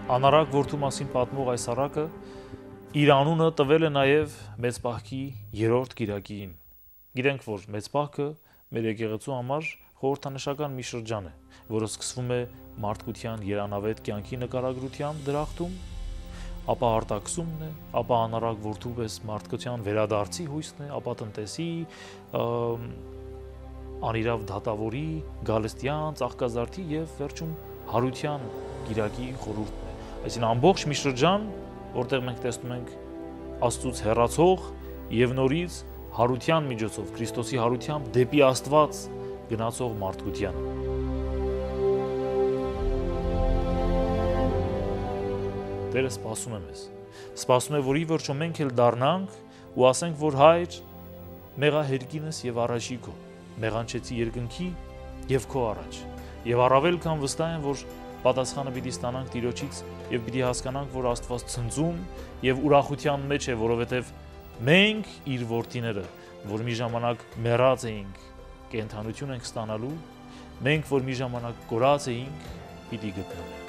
Անարակ որդու մասին պատմող այս առակը իր անունը տվել է նաև մեծ պահքի երրորդ կիրակին։ Գիտենք, որ մեծ պահքը մեր եկեղեցու համար խորհրդանշական մի շրջան է, որը սկսվում է մարդկության երանավետ կյանքի նկարագրությամբ դրախտում, ապա արտաքսումն է, ապա անարակ որդու պես մարդկության վերադարձի հույսն է, ապա տնտեսի, անիրավ դատավորի, գալստյան, ծաղկազարդի եւ վերջում հարության կիրակի խորհուրդն է։ Այսինքն ամբողջ մի շրջան, որտեղ մենք տեսնում ենք Աստծուց հեռացող եւ նորից հարության միջոցով Քրիստոսի հարությամբ դեպի Աստված գնացող մարդկությանը։ Տերը սպասում է մեզ։ Սպասում է, որ ի վերջո մենք էլ դառնանք ու ասենք, որ Հայր, մեղա հերկինս եւ առաջիկո, մեղանչեցի երկնքի եւ քո առաջ։ Եվ առավել քան վստահ եմ, որ պատասխանը պիտի ստանանք Տիրոջից եւ պիտի հասկանանք, որ Աստված ցնծում եւ ուրախության մեջ է, որովհետեւ մենք իր որդիները, որ մի ժամանակ մեռած էինք, կենդանություն ենք ստանալու, մենք որ մի ժամանակ կորած էինք, պիտի գտնվենք։